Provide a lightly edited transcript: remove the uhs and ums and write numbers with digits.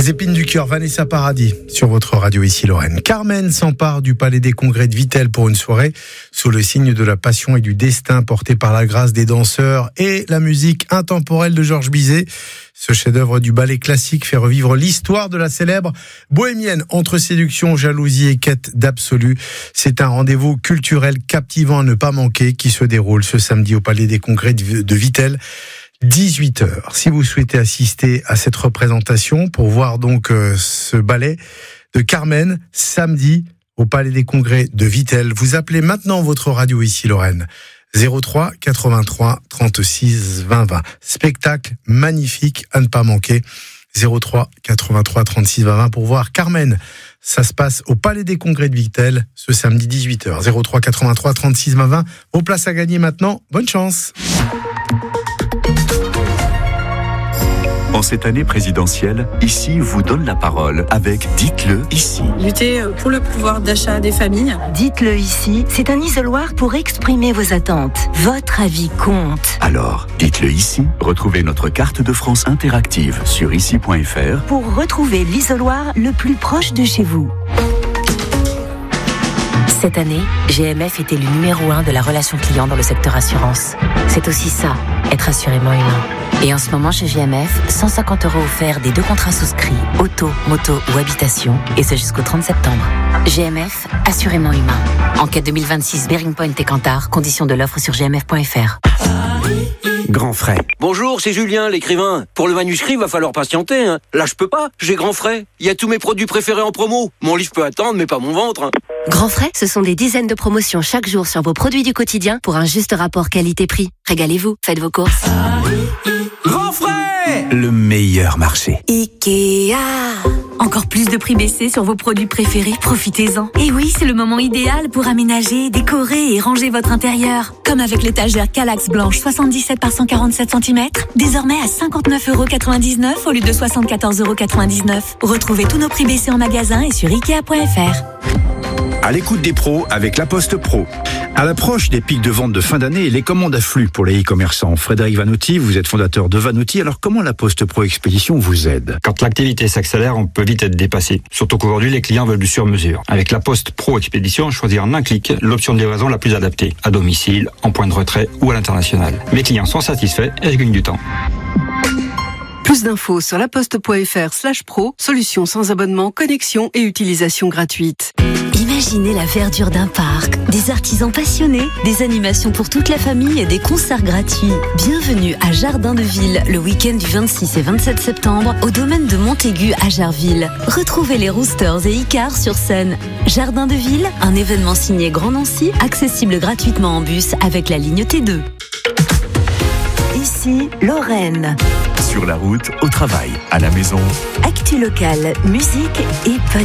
Les épines du cœur, Vanessa Paradis, sur votre radio ici Lorraine. Carmen s'empare du Palais des Congrès de Vittel pour une soirée sous le signe de la passion et du destin porté par la grâce des danseurs et la musique intemporelle de Georges Bizet. Ce chef-d'œuvre du ballet classique fait revivre l'histoire de la célèbre bohémienne entre séduction, jalousie et quête d'absolu. C'est un rendez-vous culturel captivant à ne pas manquer qui se déroule ce samedi au Palais des Congrès de Vittel. 18h. Si vous souhaitez assister à cette représentation pour voir donc ce ballet de Carmen samedi au Palais des Congrès de Vittel, vous appelez maintenant votre radio ici Lorraine 03 83 36 20 20. Spectacle magnifique à ne pas manquer. 03 83 36 20 20 pour voir Carmen. Ça se passe au Palais des Congrès de Vittel ce samedi 18h. 03 83 36 20 20. Vos places à gagner maintenant. Bonne chance. En cette année présidentielle, Ici vous donne la parole avec Dites-le ici. Lutter pour le pouvoir d'achat des familles. Dites-le ici, c'est un isoloir pour exprimer vos attentes. Votre avis compte. Alors, dites-le ici. Retrouvez notre carte de France interactive sur ici.fr pour retrouver l'isoloir le plus proche de chez vous. Cette année, GMF est élu numéro 1 de la relation client dans le secteur assurance. C'est aussi ça, être assurément humain. Et en ce moment chez GMF, 150 € offerts des 2 contrats souscrits, auto, moto ou habitation, et ce jusqu'au 30 septembre. GMF, assurément humain. Enquête 2026, Bearing Point et Kantar, conditions de l'offre sur gmf.fr. Grand frais. Bonjour, c'est Julien, l'écrivain. Pour le manuscrit, va falloir patienter. Là, je peux pas, j'ai Grand Frais. Il y a tous mes produits préférés en promo. Mon livre peut attendre, mais pas mon ventre. Grand Frais, ce sont des dizaines de promotions chaque jour sur vos produits du quotidien pour un juste rapport qualité-prix. Régalez-vous, faites vos courses. Grand frais, le meilleur marché. Ikea. Encore plus de prix baissés sur vos produits préférés, profitez-en. Et oui, c'est le moment idéal pour aménager, décorer et ranger votre intérieur. Comme avec l'étagère Kallax blanche 77 par 147 cm, désormais à 59,99 € au lieu de 74,99 €. Retrouvez tous nos prix baissés en magasin et sur Ikea.fr. À l'écoute des pros avec La Poste Pro. À l'approche des pics de vente de fin d'année, les commandes affluent pour les e-commerçants. Frédéric Vanotti, vous êtes fondateur de Vanotti. Alors comment La Poste Pro Expédition vous aide ? Quand l'activité s'accélère, on peut vite être dépassé. Surtout qu'aujourd'hui, les clients veulent du sur-mesure. Avec La Poste Pro Expédition, choisir en un clic l'option de livraison la plus adaptée. À domicile, en point de retrait ou à l'international. Mes clients sont satisfaits et je gagne du temps. Plus d'infos sur laposte.fr/pro, solution sans abonnement, connexion et utilisation gratuite. Imaginez la verdure d'un parc, des artisans passionnés, des animations pour toute la famille et des concerts gratuits. Bienvenue à Jardin de Ville, le week-end du 26 et 27 septembre, au domaine de Montaigu à Jarville. Retrouvez les Roosters et Icars sur scène. Jardin de Ville, un événement signé Grand Nancy, accessible gratuitement en bus avec la ligne T2. Ici, Lorraine. Sur la route, au travail, à la maison. Actu locale, musique et podcast.